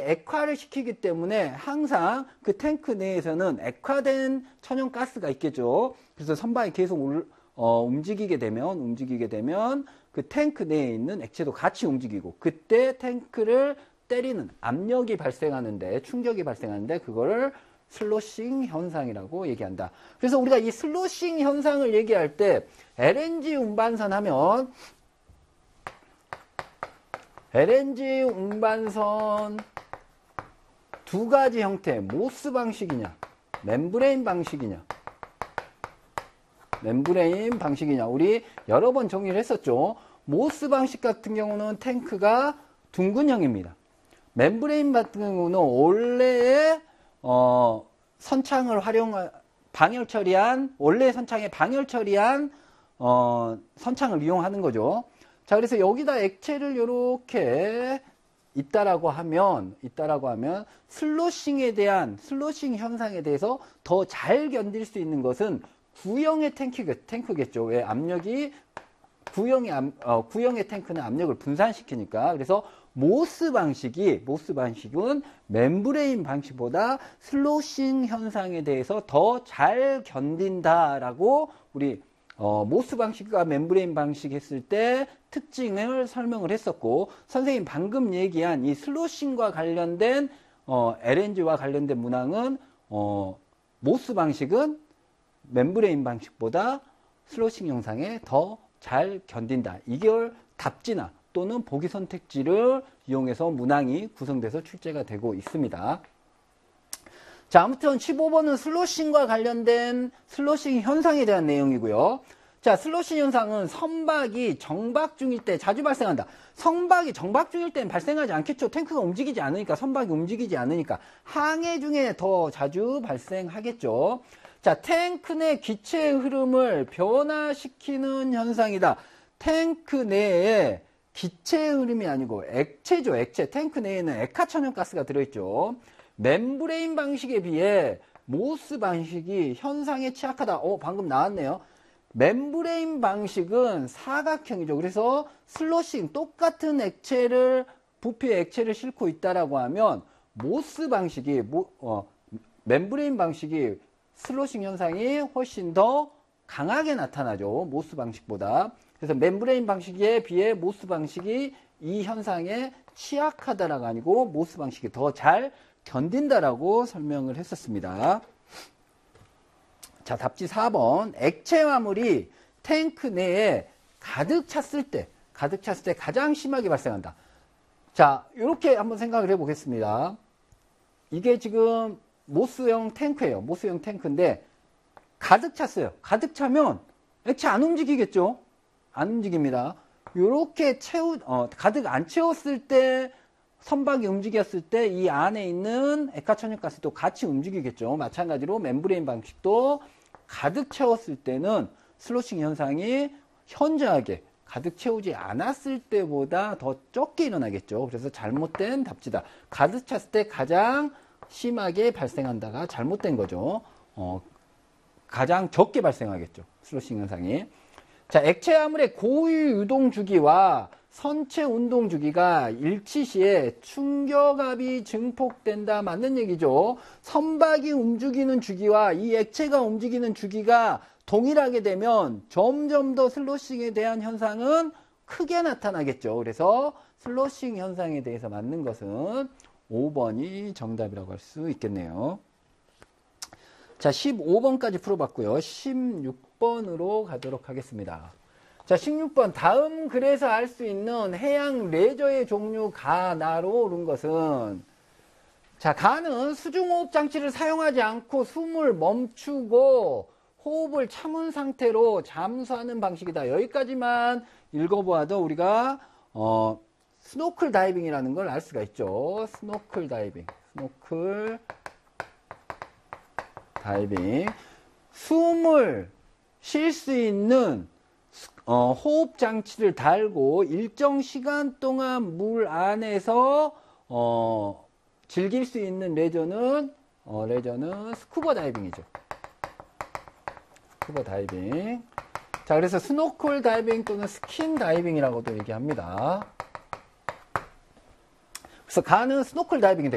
액화를 시키기 때문에 항상 그 탱크 내에서는 액화된 천연가스가 있겠죠. 그래서 선박이 계속 움직이게 되면 그 탱크 내에 있는 액체도 같이 움직이고, 그때 탱크를 때리는 압력이 발생하는데, 충격이 발생하는데, 그거를 슬로싱 현상이라고 얘기한다. 그래서 우리가 이 슬로싱 현상을 얘기할 때 LNG 운반선 하면 LNG 운반선 두 가지 형태, 모스 방식이냐 멤브레인 방식이냐, 우리 여러 번 정리를 했었죠. 모스 방식 같은 경우는 탱크가 둥근형입니다. 멤브레인 같은 경우는 원래의 선창을 방열 처리한, 원래 선창에 방열 처리한 선창을 이용하는 거죠. 자, 그래서 여기다 액체를 이렇게 있다라고 하면 슬로싱 현상에 대해서 더 잘 견딜 수 있는 것은 구형의 탱크겠죠. 왜? 압력이 구형의 탱크는 압력을 분산시키니까. 그래서 모스 방식은 멤브레인 방식보다 슬로싱 현상에 대해서 더 잘 견딘다라고 우리 모스 방식과 멤브레인 방식 했을 때 특징을 설명을 했었고, 선생님 방금 얘기한 이 슬로싱과 관련된 LNG와 관련된 문항은 모스 방식은 멤브레인 방식보다 슬로싱 현상에 더 잘 견딘다. 이걸 답지나 또는 보기 선택지를 이용해서 문항이 구성돼서 출제가 되고 있습니다. 자, 아무튼 15번은 슬로싱과 관련된 슬로싱 현상에 대한 내용이고요. 자, 슬로싱 현상은 선박이 정박 중일 때 자주 발생한다. 선박이 정박 중일 때는 발생하지 않겠죠. 탱크가 움직이지 않으니까, 선박이 움직이지 않으니까. 항해 중에 더 자주 발생하겠죠. 자, 탱크 내 기체의 흐름을 변화시키는 현상이다. 탱크 내에 기체의 흐름이 아니고 액체죠, 액체. 탱크 내에는 액화천연가스가 들어있죠. 멤브레인 방식에 비해 모스 방식이 현상에 취약하다. 방금 나왔네요. 멤브레인 방식은 사각형이죠. 그래서 슬로싱, 똑같은 액체를, 부피의 액체를 싣고 있다라고 하면 모스 방식이, 멤브레인 방식이 슬로싱 현상이 훨씬 더 강하게 나타나죠. 모스 방식보다. 그래서 멤브레인 방식에 비해 모스 방식이 이 현상에 취약하다라가 아니고 모스 방식이 더 잘 견딘다라고 설명을 했었습니다. 자, 답지 4번. 액체 화물이 탱크 내에 가득 찼을 때 가장 심하게 발생한다. 자, 이렇게 한번 생각을 해보겠습니다. 이게 지금 모스형 탱크예요. 모스형 탱크인데 가득 찼어요. 가득 차면 액체 안 움직이겠죠? 안 움직입니다. 이렇게 가득 안 채웠을 때, 선박이 움직였을 때 이 안에 있는 액화천연가스도 같이 움직이겠죠. 마찬가지로 멤브레인 방식도 가득 채웠을 때는 슬로싱 현상이 현저하게 가득 채우지 않았을 때보다 더 적게 일어나겠죠. 그래서 잘못된 답지다. 가득 찼을 때 가장 심하게 발생한다가 잘못된 거죠. 가장 적게 발생하겠죠. 슬로싱 현상이. 자, 액체 화물의 고유 유동 주기와 선체 운동 주기가 일치 시에 충격압이 증폭된다. 맞는 얘기죠. 선박이 움직이는 주기와 이 액체가 움직이는 주기가 동일하게 되면 점점 더 슬로싱에 대한 현상은 크게 나타나겠죠. 그래서 슬로싱 현상에 대해서 맞는 것은 5번이 정답이라고 할 수 있겠네요. 자, 15번까지 풀어봤고요. 16번으로 가도록 하겠습니다. 자, 16번. 다음 글에서 알 수 있는 해양 레저의 종류 가나로 오른 것은, 자, 가는 수중호흡 장치를 사용하지 않고 숨을 멈추고 호흡을 참은 상태로 잠수하는 방식이다. 여기까지만 읽어보아도 우리가 스노클 다이빙이라는 걸 알 수가 있죠. 스노클 다이빙. 숨을 쉴 수 있는 호흡 장치를 달고 일정 시간 동안 물 안에서 즐길 수 있는 레저는 스쿠버 다이빙이죠. 스쿠버 다이빙. 자, 그래서 스노클 다이빙 또는 스킨 다이빙이라고도 얘기합니다. 그래서 가는 스노클 다이빙인데